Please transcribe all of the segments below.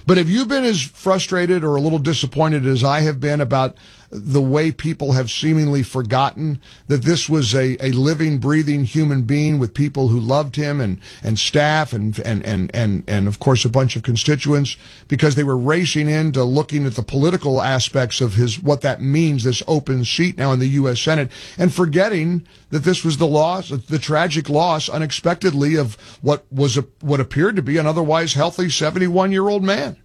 But have you been as frustrated or a little disappointed as I have been about the way people have seemingly forgotten that this was a living, breathing human being with people who loved him and staff and of course a bunch of constituents, because they were racing into looking at the political aspects of what that means, this open seat now in the U.S. Senate, and forgetting that this was the tragic loss unexpectedly of what appeared to be an otherwise healthy 71-year-old man.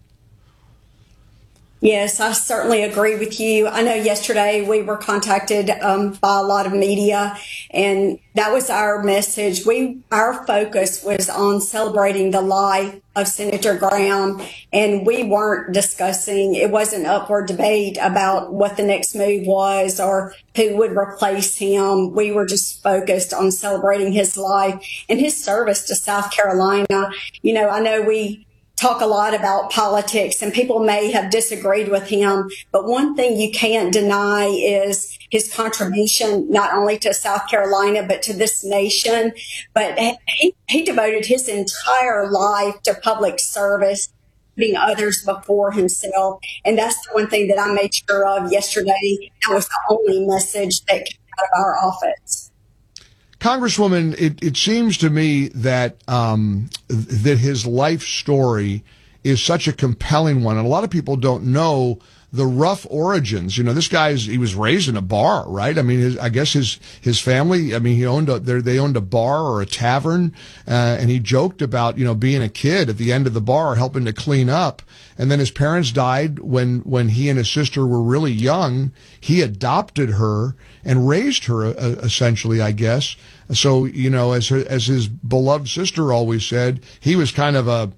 Yes, I certainly agree with you. I know yesterday we were contacted by a lot of media, and that was our message. Our focus was on celebrating the life of Senator Graham, and we weren't discussing, it wasn't up for debate about what the next move was or who would replace him. We were just focused on celebrating his life and his service to South Carolina. You know, I know we talk a lot about politics and people may have disagreed with him, but one thing you can't deny is his contribution not only to South Carolina, but to this nation. But he devoted his entire life to public service, putting others before himself. And that's the one thing that I made sure of yesterday. That was the only message that came out of our office. Congresswoman, it seems to me that that his life story is such a compelling one, and a lot of people don't know the rough origins. You know, this he was raised in a bar, right? I mean, I guess his family, I mean, they owned a bar or a tavern, and he joked about, you know, being a kid at the end of the bar helping to clean up. And then his parents died when he and his sister were really young. He adopted her and raised her, essentially, I guess. So, you know, as his beloved sister always said, he was kind of a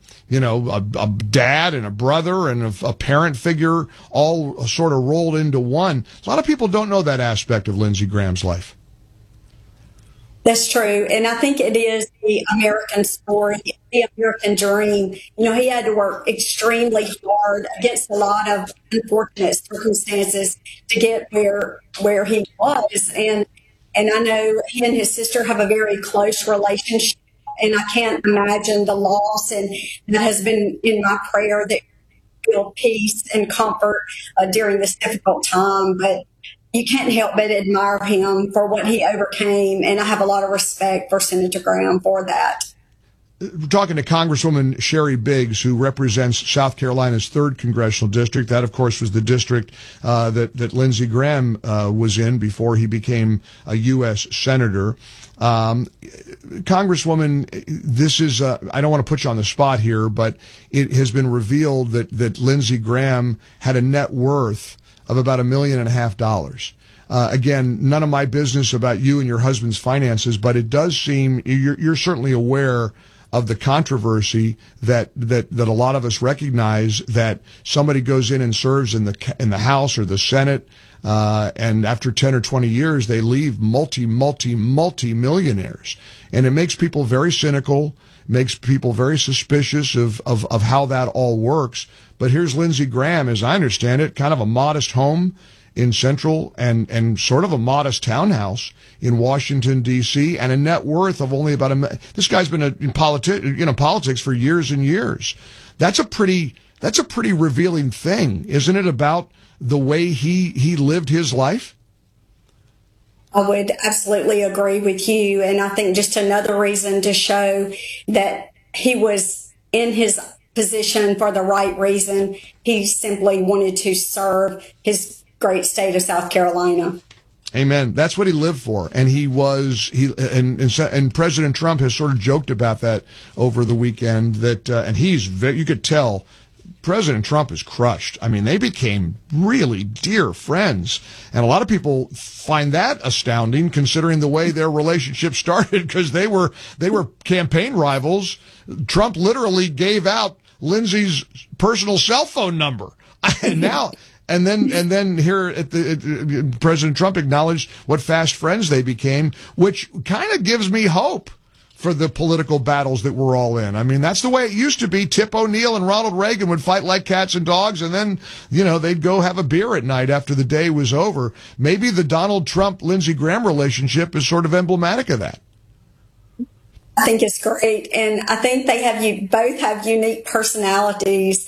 dad and a brother and a parent figure all sort of rolled into one. A lot of people don't know that aspect of Lindsey Graham's life. That's true. And I think it is the American story, the American dream. You know, he had to work extremely hard against a lot of unfortunate circumstances to get where he was. And I know he and his sister have a very close relationship. And I can't imagine the loss. And that has been in my prayer that you feel peace and comfort during this difficult time. But you can't help but admire him for what he overcame, and I have a lot of respect for Senator Graham for that. We're talking to Congresswoman Sherry Biggs, who represents South Carolina's 3rd Congressional District. That, of course, was the district that Lindsey Graham was in before he became a U.S. Senator. Congresswoman, this is, I don't want to put you on the spot here, but it has been revealed that Lindsey Graham had a net worth of about $1.5 million. Again, none of my business about you and your husband's finances, but it does seem you're certainly aware of the controversy that a lot of us recognize, that somebody goes in and serves in the House or the Senate, and after 10 or 20 years they leave multi-millionaires, and it makes people very cynical, makes people very suspicious of how that all works. But here's Lindsey Graham, as I understand it, kind of a modest home in Central and sort of a modest townhouse in Washington, D.C., and a net worth of only about this guy's been in politics for years and years. That's a pretty revealing thing, isn't it, about the way he lived his life? I would absolutely agree with you. And I think just another reason to show that he was in his position for the right reason. He simply wanted to serve his great state of South Carolina. Amen. That's what he lived for. And and President Trump has sort of joked about that over the weekend, that, and you could tell President Trump is crushed. I mean, they became really dear friends. And a lot of people find that astounding, considering the way their relationship started, because they were campaign rivals. Trump literally gave out Lindsey's personal cell phone number. And now, and then here President Trump acknowledged what fast friends they became, which kind of gives me hope for the political battles that we're all in. I mean, that's the way it used to be. Tip O'Neill and Ronald Reagan would fight like cats and dogs, and then, they'd go have a beer at night after the day was over. Maybe the Donald Trump-Lindsey Graham relationship is sort of emblematic of that. I think it's great. And I think both have unique personalities.